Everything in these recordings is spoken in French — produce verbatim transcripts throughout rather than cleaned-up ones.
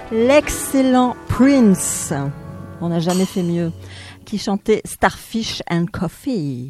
L'excellent Prince, on n'a jamais fait mieux, qui chantait Starfish and Coffee.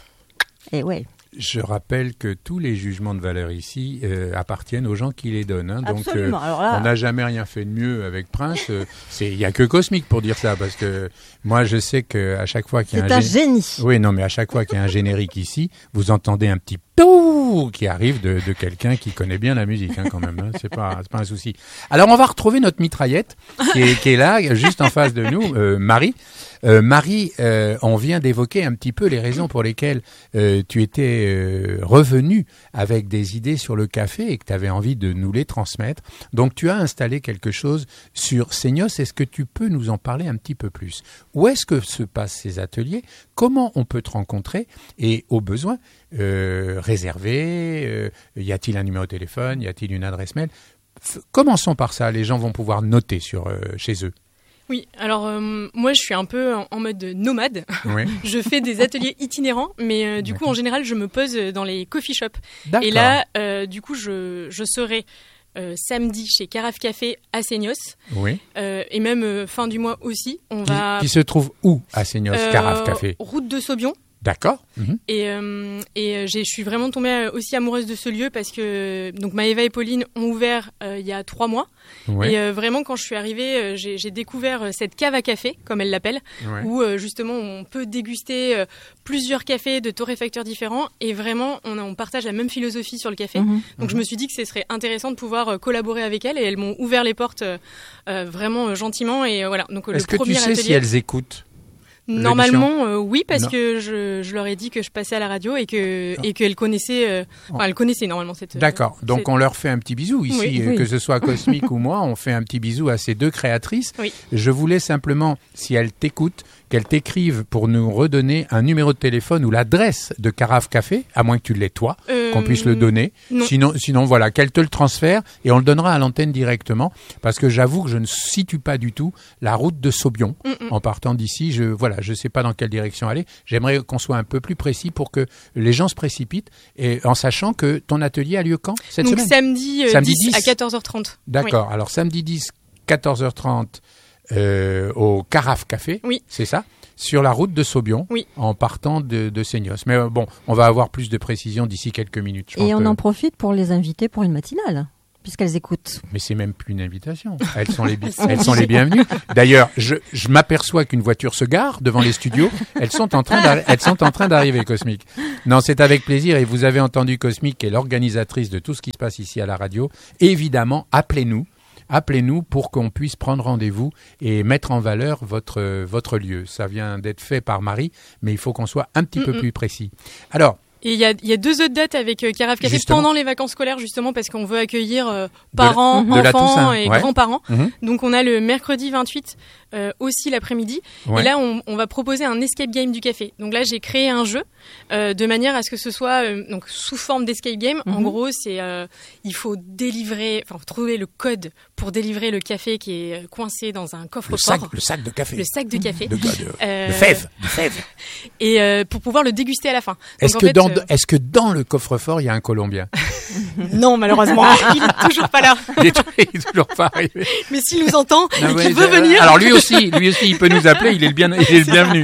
Et ouais. Je rappelle que tous les jugements de valeur ici euh, appartiennent aux gens qui les donnent. Hein. Donc, euh, Alors là... on n'a jamais rien fait de mieux avec Prince. Euh, il n'y a que Cosmic pour dire ça, parce que moi, je sais qu'à chaque fois qu'il y a C'est un, un gé... génie. Oui, non, mais à chaque fois qu'il y a un générique ici, vous entendez un petit pou qui arrive de, de quelqu'un qui connaît bien la musique, hein, quand même. Hein. C'est pas, c'est pas un souci. Alors, on va retrouver notre mitraillette qui est, qui est là, juste en face de nous, euh, Marie. Euh, Marie, euh, on vient d'évoquer un petit peu les raisons pour lesquelles euh, tu étais euh, revenue avec des idées sur le café et que tu avais envie de nous les transmettre. Donc, tu as installé quelque chose sur Seignos. Est-ce que tu peux nous en parler un petit peu plus? Où est-ce que se passent ces ateliers? Comment on peut te rencontrer? Et au besoin, euh, réserver, euh, y a-t-il un numéro de téléphone? Y a-t-il une adresse mail? F- Commençons par ça. Les gens vont pouvoir noter sur, euh, chez eux. Oui, alors euh, moi je suis un peu en, en mode nomade. Oui. Je fais des ateliers itinérants, mais euh, du D'accord. coup en général je me pose dans les coffee shops. D'accord. Et là, euh, du coup je, je serai euh, samedi chez Carafe Café à Seignos, Oui. euh, et même euh, fin du mois aussi. On Qui, va qui se trouve où à Seignos, euh, Carafe Café? route de Saubion. D'accord. Mhm. Et, euh, et j'ai, je suis vraiment tombée aussi amoureuse de ce lieu parce que donc Maëva et Pauline ont ouvert euh, il y a trois mois. Ouais. Et euh, vraiment, quand je suis arrivée, euh, j'ai, j'ai découvert euh, cette cave à café, comme elle l'appelle, Ouais. où euh, justement on peut déguster euh, plusieurs cafés de torréfacteurs différents. Et vraiment, on, a, on partage la même philosophie sur le café. Mhm. Donc je me suis dit que ce serait intéressant de pouvoir euh, collaborer avec elles. Et elles m'ont ouvert les portes euh, euh, vraiment euh, gentiment. Et euh, voilà. Donc euh, Est-ce le que premier tu sais atelier. si elles écoutent? Normalement, euh, oui, parce Non. que je, je leur ai dit que je passais à la radio et que Ah. et qu'elles connaissaient, euh, enfin, elles connaissaient normalement cette. D'accord. Donc cette- on leur fait un petit bisou ici, Oui. euh, Oui. que ce soit Cosmic ou moi, on fait un petit bisou à ces deux créatrices. Oui. Je voulais simplement, si elles t'écoutent, qu'elles t'écrivent pour nous redonner un numéro de téléphone ou l'adresse de Carafe Café, à moins que tu l'aies toi, Euh, qu'on puisse le donner. non. Sinon, sinon voilà, qu'elles te le transfèrent et on le donnera à l'antenne directement, parce que j'avoue que je ne situe pas du tout la route de Saubion. Mm-mm. En partant d'ici, je voilà, je sais pas dans quelle direction aller. J'aimerais qu'on soit un peu plus précis pour que les gens se précipitent, et en sachant que ton atelier a lieu quand cette Donc semaine? samedi, euh, Samedi dix dix. à quatorze heures trente. D'accord. Alors samedi dix, quatorze heures trente, euh, au Carafe Café. Oui. C'est ça? Sur la route de Saubion. Oui. En partant de, de Seignos. Mais euh, bon, on va avoir plus de précisions d'ici quelques minutes. Je pense Et on que- en profite pour les inviter pour une matinale, puisqu'elles écoutent. Mais c'est même plus une invitation. Elles sont les, bi- elles sont les bienvenues. D'ailleurs, je, je m'aperçois qu'une voiture se gare devant les studios. Elles sont en train d'arri- elles sont en train d'arriver, Cosmic. Non, c'est avec plaisir. Et vous avez entendu Cosmic, qui est l'organisatrice de tout ce qui se passe ici à la radio. Évidemment, appelez-nous. Appelez-nous pour qu'on puisse prendre rendez-vous et mettre en valeur votre, votre lieu. Ça vient d'être fait par Marie, mais il faut qu'on soit un petit peu Mm-mm. plus précis. Alors, Et il y a, il y a deux autres dates avec euh, Carafe Café Justement. pendant les vacances scolaires, justement, parce qu'on veut accueillir euh, parents, de la enfants Toussaint, et ouais. grands-parents. mhm, Donc on a le mercredi vingt-huit euh, aussi l'après-midi. ouais. Et là, on, on va proposer un escape game du café. Donc là, j'ai créé un jeu euh, de manière à ce que ce soit euh, donc sous forme d'escape game. En Mhm. gros, c'est euh, il faut délivrer, enfin trouver le code pour délivrer le café qui est euh, coincé dans un le, coffre-fort. sac, le sac de café. Le sac de café. De, de, de, Euh, de fèves. De fèves. Et euh, pour pouvoir le déguster à la fin. Donc, Est-ce en que, fait, dans, euh, est-ce que dans le coffre-fort, il y a un Colombien? non, malheureusement, il est toujours pas là. Il est il est toujours pas arrivé. Mais s'il nous entend Non, et ouais, qu'il veut c'est- venir. Alors lui aussi, lui aussi, il peut nous appeler, il est le, bien, il est le bienvenu.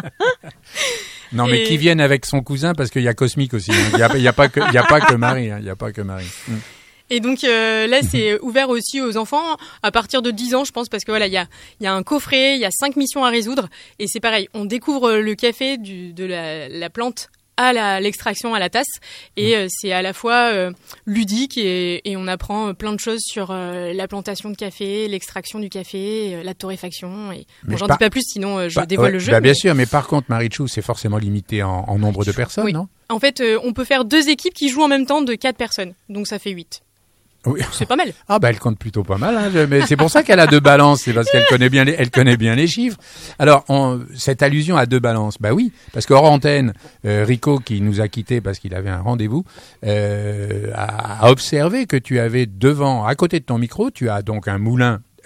Non, mais Et- qu'il vienne avec son cousin, parce qu'il y a Cosmic aussi. hein. Il n'y a, il y a, pas que- il y a pas que Marie. hein. Il y a pas que Marie. Mm. Et donc euh, là, c'est ouvert aussi aux enfants à partir de dix ans, je pense, parce que voilà, il y a, il y a un coffret, il y a cinq missions à résoudre, et c'est pareil, on découvre le café du, de la, la plante à la, l'extraction à la tasse, et euh, c'est à la fois euh, ludique et, et on apprend plein de choses sur euh, la plantation de café, l'extraction du café, euh, la torréfaction. Et bon, Mais j'en pas- dis pas plus, sinon euh, je Bah, dévoile ouais, le jeu. bah, bien mais- sûr, mais par contre, Marie-Chou, c'est forcément limité en, en nombre de personnes, Oui. non? En fait, euh, on peut faire deux équipes qui jouent en même temps de quatre personnes, donc ça fait huit. Oui. C'est pas mal. Ah bah elle compte plutôt pas mal, hein, je- mais c'est pour ça qu'elle a deux balances, c'est parce qu'elle connaît bien les, elle connaît bien les chiffres. Alors on, cette allusion à deux balances, bah oui, parce qu'hors antenne, euh, Rico qui nous a quittés parce qu'il avait un rendez-vous, euh, a, a observé que tu avais devant, à côté de ton micro, tu as donc un moulin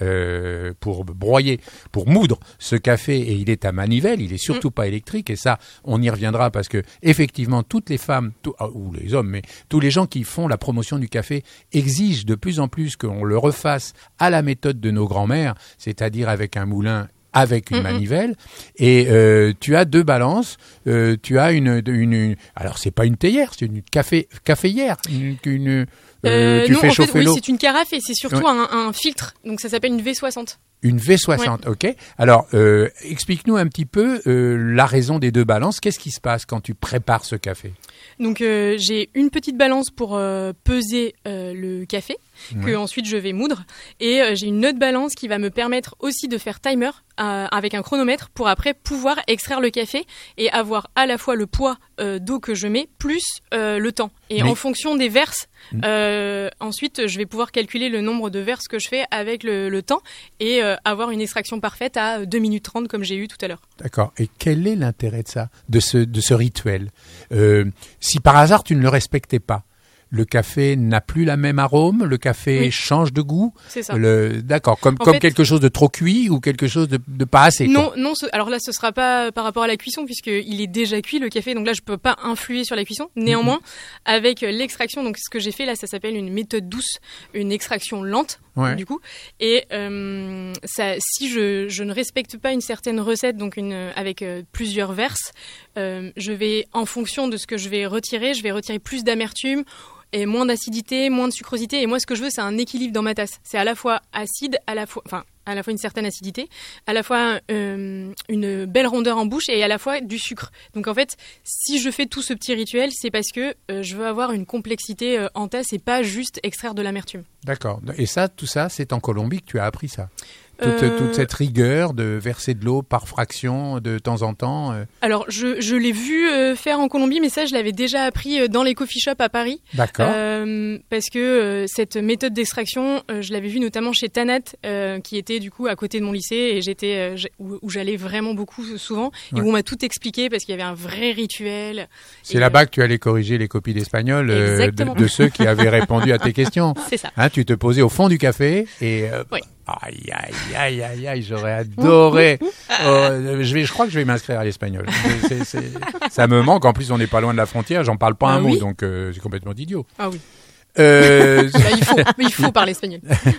euh, pour broyer, pour moudre ce café, et il est à manivelle, il est surtout mmh. pas électrique, et ça, on y reviendra parce que effectivement, toutes les femmes, tout, ou les hommes, mais tous les gens qui font la promotion du café exigent de plus en plus qu'on le refasse à la méthode de nos grands-mères, c'est-à-dire avec un moulin avec une mmh. manivelle, et euh, tu as deux balances, euh, tu as une, une, une alors c'est pas une théière, c'est une café caféière, une, une euh, euh, tu non, fais en fait, chauffer oui, l'eau. C'est une carafe et c'est surtout ouais. un, un filtre, donc ça s'appelle une V soixante. Une V soixante, ouais. ok. Alors, euh, explique-nous un petit peu euh, la raison des deux balances. Qu'est-ce qui se passe quand tu prépares ce café ? Donc, euh, j'ai une petite balance pour euh, peser euh, le café, ouais. que ensuite je vais moudre. Et euh, j'ai une autre balance qui va me permettre aussi de faire timer euh, avec un chronomètre pour après pouvoir extraire le café et avoir à la fois le poids euh, d'eau que je mets plus euh, le temps. Et Mais... en fonction des verses, mmh. euh, ensuite, je vais pouvoir calculer le nombre de verses que je fais avec le, le temps et euh, avoir une extraction parfaite à deux minutes trente comme j'ai eu tout à l'heure. D'accord. Et quel est l'intérêt de ça, de ce, de ce rituel ? euh, Si par hasard tu ne le respectais pas, le café n'a plus la même arôme, le café oui. change de goût. C'est ça. Le, d'accord, comme, en comme fait, quelque chose de trop cuit ou quelque chose de, de pas assez. Non, quoi. non. Ce, alors là, ce sera pas par rapport à la cuisson puisqu'il est déjà cuit le café, donc là je peux pas influer sur la cuisson. Néanmoins, mm-hmm. avec l'extraction, donc ce que j'ai fait là, ça s'appelle une méthode douce, une extraction lente. Ouais. Du coup, et euh, ça, si je, je ne respecte pas une certaine recette, donc une avec euh, plusieurs verses, euh, je vais en fonction de ce que je vais retirer, je vais retirer plus d'amertume. Et moins d'acidité, moins de sucrosité. Et moi, ce que je veux, c'est un équilibre dans ma tasse. C'est à la fois acide, à la fois, enfin, à la fois une certaine acidité, à la fois euh, une belle rondeur en bouche et à la fois du sucre. Donc en fait, si je fais tout ce petit rituel, c'est parce que euh, je veux avoir une complexité euh, en tasse et pas juste extraire de l'amertume. D'accord. Et ça, tout ça, c'est en Colombie que tu as appris ça ? Toute, euh... toute cette rigueur de verser de l'eau par fraction de temps en temps euh... Alors, je, je l'ai vu euh, faire en Colombie, mais ça, je l'avais déjà appris euh, dans les coffee shops à Paris. D'accord. Euh, parce que euh, cette méthode d'extraction, euh, je l'avais vue notamment chez Tanat, euh, qui était du coup à côté de mon lycée, et j'étais euh, où, où j'allais vraiment beaucoup souvent, et ouais. où on m'a tout expliqué parce qu'il y avait un vrai rituel. C'est et, là-bas euh... que tu allais corriger les copies d'espagnol euh, de, de ceux qui avaient répondu à tes questions. C'est ça. Hein, tu te posais au fond du café et... Euh, oui. Aïe, aïe, aïe, aïe, aïe, j'aurais adoré. euh, je, vais, je crois que je vais m'inscrire à l'espagnol. C'est, c'est, ça me manque. En plus, on n'est pas loin de la frontière. J'en parle pas ah un oui mot, donc euh, c'est complètement idiot. Ah oui. Euh... Là, il faut, il faut parler espagnol.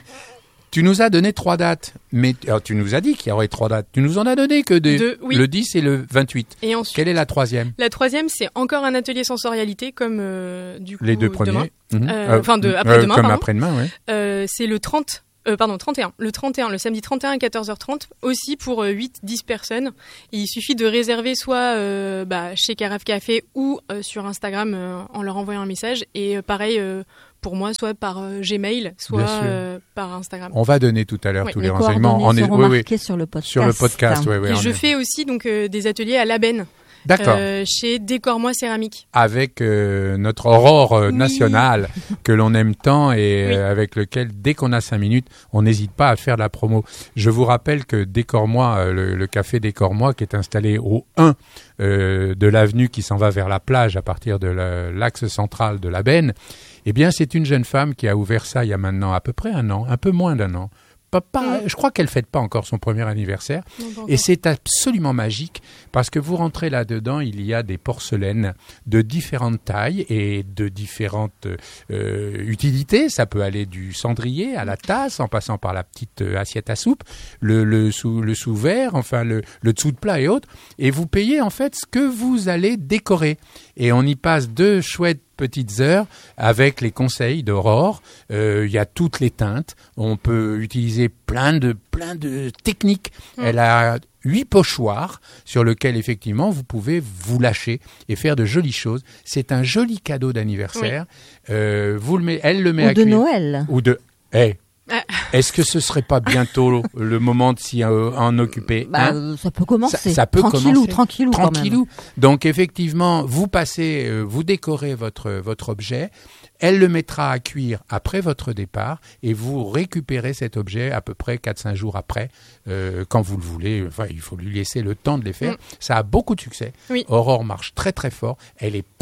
Tu nous as donné trois dates, mais alors, tu nous as dit qu'il y aurait trois dates. Tu nous en as donné que des, de, oui. le dix et le vingt-huit. Et ensuite, quelle est la troisième ? La troisième, c'est encore un atelier sensorialité, comme euh, du coup les deux premiers. Demain. Mmh. Euh, enfin, de après-demain. Euh, comme pardon. après-demain, oui. Euh, c'est le trente. Euh, pardon, trente et un. Le trente et un, le samedi trente et un à quatorze heures trente, aussi pour euh, huit à dix personnes. Et il suffit de réserver soit euh, bah, chez Carafe Café ou euh, sur Instagram euh, en leur envoyant un message. Et euh, pareil euh, pour moi, soit par euh, Gmail, soit euh, par Instagram. On va donner tout à l'heure oui. tous les, les renseignements. On est oui, oui. sur le podcast. Sur le podcast, oui, oui. Et je est... fais aussi donc euh, des ateliers à l'Aben. D'accord. Euh, chez Décore-moi Céramique. Avec euh, notre Aurore euh, oui. nationale que l'on aime tant et oui. euh, avec lequel, dès qu'on a cinq minutes, on n'hésite pas à faire de la promo. Je vous rappelle que Décore-moi, euh, le, le café Décore-moi qui est installé au un euh, de l'avenue qui s'en va vers la plage à partir de la, l'axe central de la Benne, eh bien c'est une jeune femme qui a ouvert ça il y a maintenant à peu près un an, un peu moins d'un an. Pas, pas, je crois qu'elle ne fête pas encore son premier anniversaire. Non, et c'est absolument magique parce que vous rentrez là-dedans, il y a des porcelaines de différentes tailles et de différentes euh, utilités. Ça peut aller du cendrier à la tasse en passant par la petite euh, assiette à soupe, le, le, sous, le sous-verre, enfin le, le dessous de plat et autres. Et vous payez en fait ce que vous allez décorer. Et on y passe deux chouettes petites heures avec les conseils d'Aurore. Il euh, y a toutes les teintes. On peut utiliser plein de, plein de techniques. Mmh. Elle a huit pochoirs sur lesquels, effectivement, vous pouvez vous lâcher et faire de jolies choses. C'est un joli cadeau d'anniversaire. Oui. Euh, vous le met, elle le met Ou à de cuire. Noël. Ou de... Hey. Ah. Est-ce que ce serait pas bientôt le moment de s'y euh, en occuper bah, hein ça peut commencer. Ça, ça peut tranquillou, commencer. tranquillou, tranquillou. Donc effectivement, vous passez, euh, vous décorez votre votre objet. Elle le mettra à cuire après votre départ et vous récupérez cet objet à peu près quatre à cinq jours après, euh, quand vous le voulez. Enfin, il faut lui laisser le temps de les faire. Mm. Ça a beaucoup de succès. Oui. Aurore marche très très fort. Elle est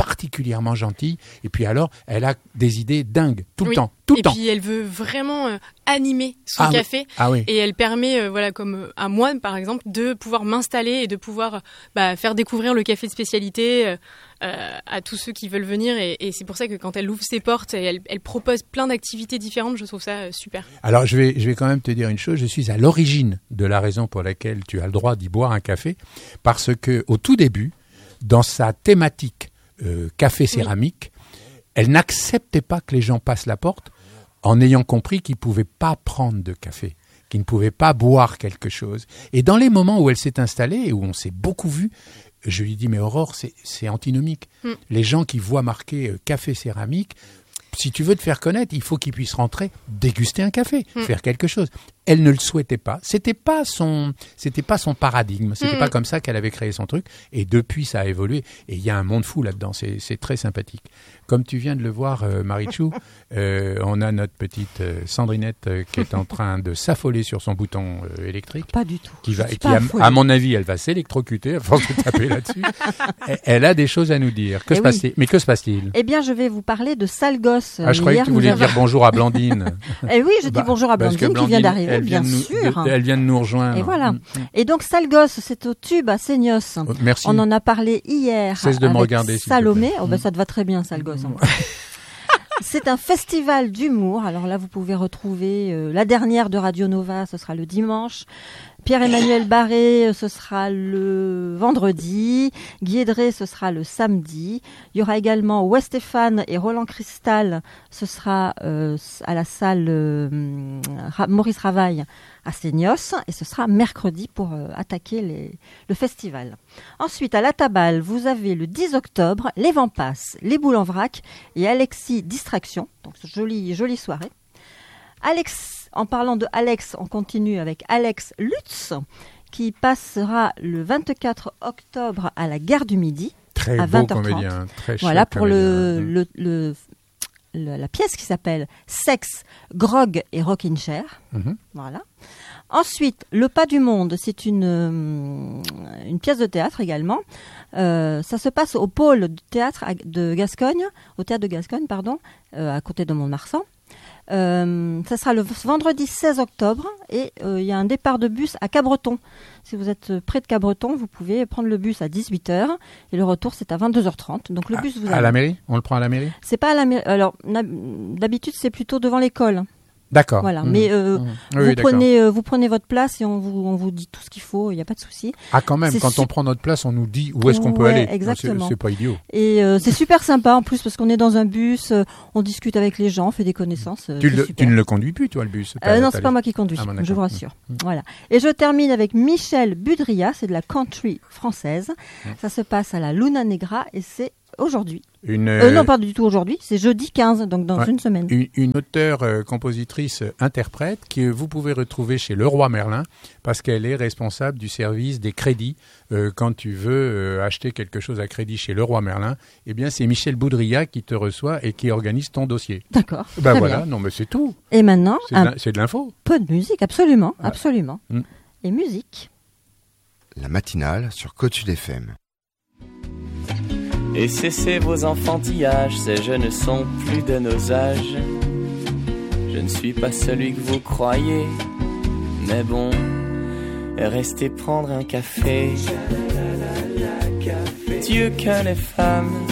particulièrement gentille. Et puis alors, elle a des idées dingues tout le oui. temps, tout le et temps. Et puis elle veut vraiment euh, animer son ah, café. Oui. Ah oui. Et elle permet, euh, voilà, comme euh, à moi par exemple, de pouvoir m'installer et de pouvoir bah, faire découvrir le café de spécialité euh, euh, à tous ceux qui veulent venir. Et, et c'est pour ça que quand elle ouvre ses portes, et elle, elle propose plein d'activités différentes. Je trouve ça euh, super. Alors je vais, je vais quand même te dire une chose. Je suis à l'origine de la raison pour laquelle tu as le droit d'y boire un café, parce que au tout début, dans sa thématique euh, café céramique, oui. elle n'acceptait pas que les gens passent la porte en ayant compris qu'ils ne pouvaient pas prendre de café, qu'ils ne pouvaient pas boire quelque chose. Et dans les moments où elle s'est installée et où on s'est beaucoup vu, je lui dis mais Aurore, c'est, c'est antinomique. Mm. Les gens qui voient marqué euh, café céramique, si tu veux te faire connaître, il faut qu'ils puissent rentrer, déguster un café, mm. faire quelque chose. Elle ne le souhaitait pas. C'était pas son, c'était pas son paradigme. C'était mmh. pas comme ça qu'elle avait créé son truc. Et depuis, ça a évolué. Et il y a un monde fou là-dedans. C'est, c'est très sympathique. Comme tu viens de le voir, euh, Marichou, euh, on a notre petite euh, Sandrinette euh, qui est en train de s'affoler sur son bouton euh, électrique. Pas du tout. Qui va, qui a, à mon avis, elle va s'électrocuter à force de taper là-dessus. Elle a des choses à nous dire. Que eh se oui. passe-t-il Mais que se passe-t-il Eh bien, je vais vous parler de Sale Gosse. Ah, je croyais Hier, que tu voulais avons... dire bonjour à Blandine. Eh oui, je dis bah, bonjour à Blandine, Blandine qui vient d'arriver, elle bien vient nous, sûr. De, elle vient de nous rejoindre. Et voilà. Et donc, Sale Gosse, c'est au Tube à Seignos. Oh, merci. On en a parlé hier. Cesse de avec me regarder, Salomé. Oh, bah, ça te va très bien, Sale Gosse. C'est un festival d'humour. Alors là, vous pouvez retrouver euh, la dernière de Radio Nova, ce sera le dimanche. Pierre-Emmanuel Barré, ce sera le vendredi. Guy Edré, ce sera le samedi. Il y aura également Wes Stéphane et Roland Cristal, ce sera euh, à la salle euh, Maurice Ravaille à Seignos. Et ce sera mercredi pour euh, attaquer les, le festival. Ensuite, à la Taballe, vous avez le dix octobre, les Vents Passent, les Boules en Vrac et Alexis Distraction. Donc, jolie, jolie soirée. Alex, en parlant de Alex, on continue avec Alex Lutz, qui passera le vingt-quatre octobre à la Gare du Midi. Très à beau vingt heures trente. Comédien, très chouette voilà, pour le, comédien. le, le, le, la pièce qui s'appelle Sexe, Grog et Rockin' Chair. Mm-hmm. Voilà. Ensuite, Le Pas du Monde, c'est une, une pièce de théâtre également. Euh, ça se passe au pôle de théâtre de Gascogne, au théâtre de Gascogne, pardon, euh, à côté de Mont-de-Marsan. Euh, ça sera le vendredi seize octobre et il euh, y a un départ de bus à Cabreton. Si vous êtes près de Cabreton, vous pouvez prendre le bus à dix-huit heures et le retour c'est à vingt-deux heures trente. Donc le bus vous à, à la mairie ? On le prend à la mairie ? C'est pas à la mairie. Alors d'habitude c'est plutôt devant l'école. D'accord. Voilà, mmh. mais euh, mmh. vous, oui, prenez, euh, vous prenez votre place et on vous, on vous dit tout ce qu'il faut, il n'y a pas de souci. Ah quand même, c'est quand su- on prend notre place, on nous dit où est-ce qu'on peut Ouais, aller. exactement. C'est, c'est pas idiot. Et euh, c'est super sympa en plus parce qu'on est dans un bus, euh, on discute avec les gens, on fait des connaissances. Euh, Tu, c'est le, super. tu ne le conduis plus toi le bus ? Euh, non, c'est pas moi qui conduis, Ah, bon, je vous rassure. Mmh. Voilà. Et je termine avec Michel Budria, c'est de la country française. Mmh. Ça se passe à la Luna Negra et c'est aujourd'hui. Une, euh, non, pas du tout aujourd'hui, c'est jeudi quinze, donc dans ouais, une semaine. Une, une auteure, euh, compositrice, euh, interprète que vous pouvez retrouver chez Leroy Merlin parce qu'elle est responsable du service des crédits. Euh, quand tu veux euh, acheter quelque chose à crédit chez Leroy Merlin, eh bien c'est Michel Boudria qui te reçoit et qui organise ton dossier. D'accord. Ben très voilà, bien. non mais c'est tout. Et maintenant, c'est, un de, c'est de l'info. peu de musique, absolument, Ouais. absolument. Mm. Et musique. La matinale sur Côte-Sud F M. Et cessez vos enfantillages, ces jeunes ne sont plus de nos âges. Je ne suis pas celui que vous croyez, mais bon, restez prendre un café. Dieu que les femmes